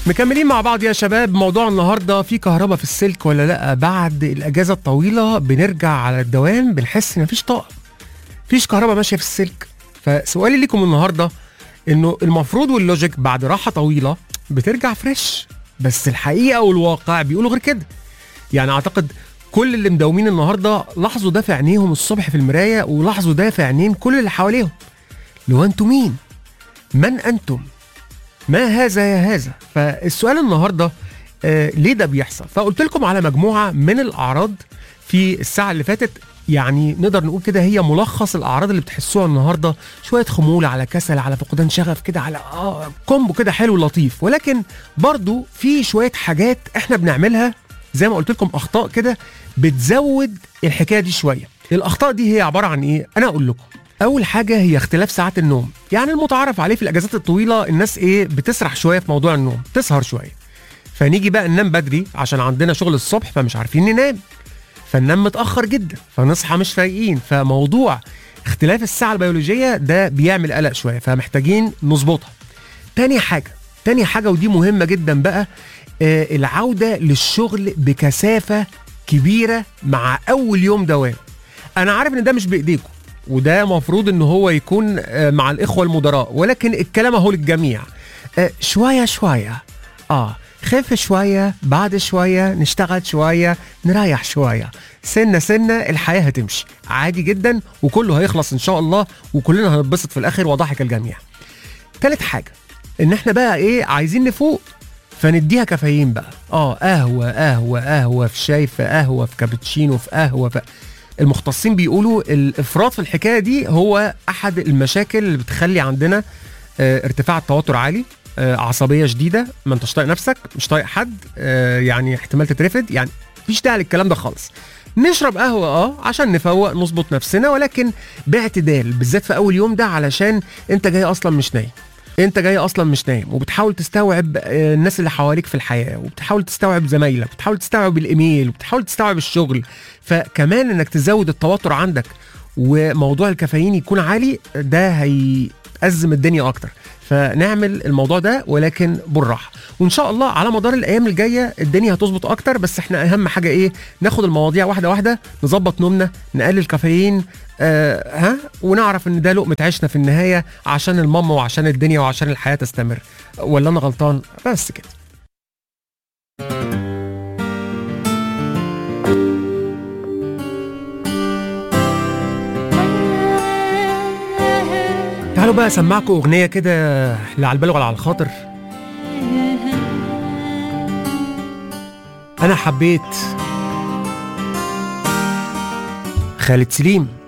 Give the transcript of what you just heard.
مكملين مع بعض يا شباب. موضوع النهارده في كهرباء في السلك ولا لا؟ بعد الاجازه الطويله بنرجع على الدوام بنحس ان مفيش طاقه، مفيش كهرباء ماشيه في السلك. فسؤالي لكم النهارده انه المفروض واللوجيك بعد راحه طويله بترجع فريش، بس الحقيقه والواقع بيقولوا غير كده. يعني اعتقد كل اللي مداومين النهارده لاحظوا ده في عينيهم الصبح في المرايه، ولاحظوا ده في عينين كل اللي حواليهم. لو انتم مين؟ من انتم؟ ما هذا يا هذا؟ فالسؤال النهارده ليه ده بيحصل؟ فقلت لكم على مجموعه من الاعراض في الساعه اللي فاتت، يعني نقدر نقول كده هي ملخص الاعراض اللي بتحسوها النهارده. شويه خمول، على كسل، على فقدان شغف، كده على كومبو كده حلو لطيف. ولكن برضو في شويه حاجات احنا بنعملها زي ما قلت لكم، اخطاء كده بتزود الحكايه دي شويه. الاخطاء دي هي عباره عن ايه؟ انا اقول لكم. اول حاجه هي اختلاف ساعات النوم. يعني المتعارف عليه في الاجازات الطويله الناس بتسرح شويه في موضوع النوم، تسهر شويه، فنيجي بقى ننام بدري عشان عندنا شغل الصبح فمش عارفين ننام، فننام متاخر جدا فنصحى مش فايقين. فموضوع اختلاف الساعه البيولوجيه ده بيعمل قلق شويه، فمحتاجين نظبطها. تاني حاجه ودي مهمه جدا بقى، العوده للشغل بكثافه كبيره مع اول يوم دوام. انا عارف ان ده مش بايديكم، وده مفروض ان هو يكون مع الاخوه المدراء، ولكن الكلام اهو للجميع. شويه شويه، خف شويه، بعد شويه نشتغل شويه، نريح شويه، سنه سنه الحياه هتمشي عادي جدا، وكله هيخلص ان شاء الله، وكلنا هنتبسط في الاخر وضحك الجميع. تالت حاجه ان احنا بقى عايزين نفوق، فنديها كافيين بقى. قهوه في شاي، في قهوه في كابتشينو، في قهوه في المختصين بيقولوا الافراط في الحكايه دي هو احد المشاكل اللي بتخلي عندنا ارتفاع التوتر عالي، عصبيه شديده، ما انتش طايق نفسك، مش طايق حد، يعني احتمال تترفد. يعني مفيش داعي للكلام ده خالص. نشرب قهوه عشان نفوق نظبط نفسنا، ولكن باعتدال، بالذات في اول يوم ده، علشان انت جاي اصلا مش نايم، وبتحاول تستوعب الناس اللي حواليك في الحياه، وبتحاول تستوعب زمايلك، وبتحاول تستوعب الايميل، وبتحاول تستوعب الشغل. فكمان انك تزود التوتر عندك وموضوع الكافيين يكون عالي، ده هيأزم الدنيا اكتر. فنعمل الموضوع ده ولكن بالراحه، وان شاء الله على مدار الايام الجايه الدنيا هتظبط اكتر. بس احنا اهم حاجه ناخد المواضيع واحده واحده، نظبط نومنا، نقلل كافيين، ونعرف ان ده لقمه عيشنا في النهايه، عشان الماما وعشان الدنيا وعشان الحياه تستمر. ولا انا غلطان؟ بس كده. تعالوا بقى اسمعكم اغنيه كده، لا على البال ولا على الخاطر. انا حبيت خالد سليم.